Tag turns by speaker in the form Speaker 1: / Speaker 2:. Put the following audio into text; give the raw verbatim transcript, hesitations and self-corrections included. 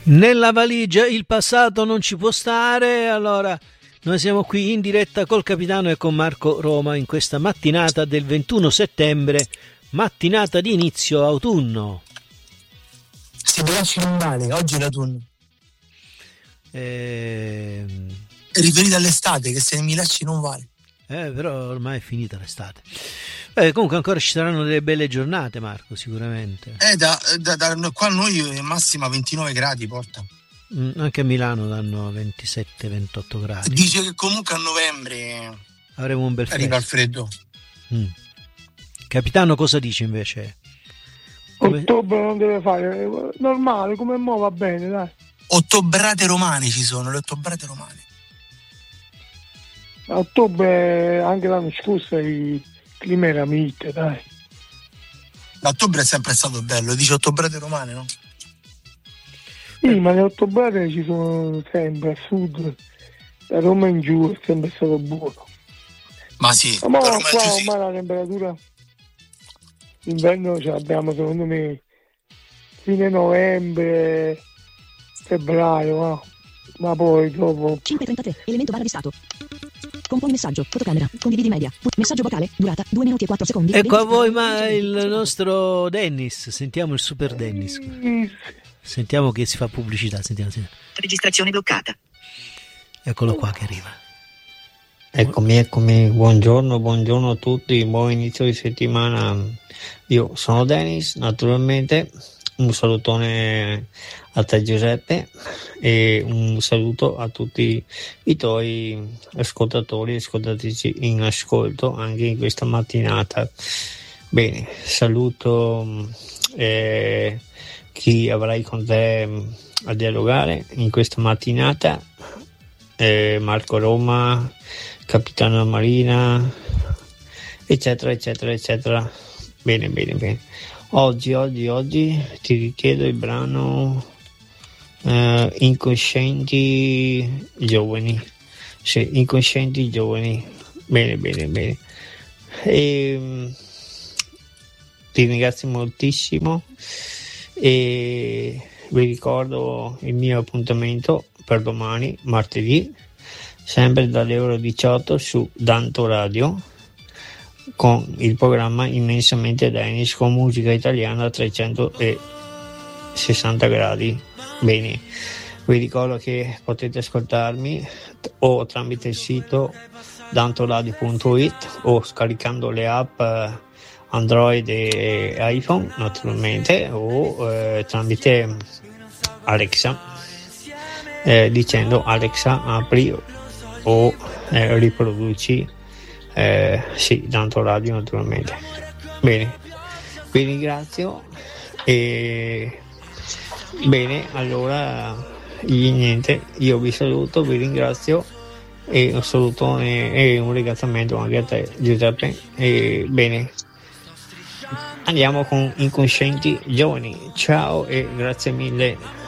Speaker 1: Nella valigia il passato non ci può stare, allora noi siamo qui in diretta col capitano e con Marco Roma in questa mattinata del ventuno settembre, mattinata di inizio autunno.
Speaker 2: Si piace non vale, oggi è l'autunno.
Speaker 1: Eh...
Speaker 2: È riferito all'estate, che se ne Milacci non vale.
Speaker 1: Eh, però ormai è finita l'estate. Eh, comunque ancora ci saranno delle belle giornate, Marco, sicuramente.
Speaker 2: Eh, da, da, da qua noi massima ventinove gradi porta.
Speaker 1: Mm, anche a Milano danno ventisette ventotto gradi.
Speaker 2: Dice che comunque a novembre
Speaker 1: avremo un bel freddo.
Speaker 2: Arriva il freddo.
Speaker 1: Mm. Capitano, cosa dice invece?
Speaker 3: Come... Ottobre non deve fare, normale, come mo va bene, dai.
Speaker 2: Ottobrate romane ci sono, le ottobrate romane.
Speaker 3: A ottobre, anche l'anno scorso, il clima era mite, dai.
Speaker 2: L'ottobre è sempre stato bello, dice ottobrate romane, no?
Speaker 3: Sì, ma le ottobrate ci sono sempre, a sud, da Roma in giù è sempre stato buono.
Speaker 2: Ma sì,
Speaker 3: ma
Speaker 2: da
Speaker 3: Roma qua sì. Ormai la temperatura, l'inverno ce l'abbiamo secondo me fine novembre, febbraio, no? Ma poi dopo...
Speaker 4: cinque e trentatré, elemento barra di stato. Componi messaggio, fotocamera, condividi media, messaggio vocale, durata due minuti e quattro secondi.
Speaker 1: Ecco a voi ma il nostro Dennis, sentiamo il super Dennis. Sentiamo che si fa pubblicità, sentiamo, sentiamo.
Speaker 4: Registrazione bloccata.
Speaker 1: Eccolo qua che arriva.
Speaker 5: Eccomi, eccomi, buongiorno, buongiorno a tutti, buon inizio di settimana. Io sono Dennis, naturalmente, un salutone a te Giuseppe e un saluto a tutti i tuoi ascoltatori e ascoltatrici in ascolto anche in questa mattinata. Bene, saluto eh, chi avrai con te a dialogare in questa mattinata, eh, Marco Roma, Capitano Marina, eccetera, eccetera, eccetera. Bene, bene, bene. Oggi, oggi, oggi ti richiedo il brano eh, Incoscienti Giovani. Sì, Incoscienti Giovani. Bene, bene, bene. E, ti ringrazio moltissimo e vi ricordo il mio appuntamento per domani, martedì, sempre dalle ore diciotto su Danto Radio, con il programma Immensamente Dennis con musica italiana a trecentosessanta gradi. Bene, vi ricordo che potete ascoltarmi o tramite il sito dantoradio punto it o scaricando le app Android e iPhone naturalmente, o eh, tramite Alexa eh, dicendo Alexa apri o eh, riproduci Eh, sì, Danto Radio naturalmente. Bene, vi ringrazio e bene, allora niente, io vi saluto, vi ringrazio e un salutone e un ringraziamento anche a te Giuseppe e bene, andiamo con Incoscienti Giovani. Ciao e grazie mille.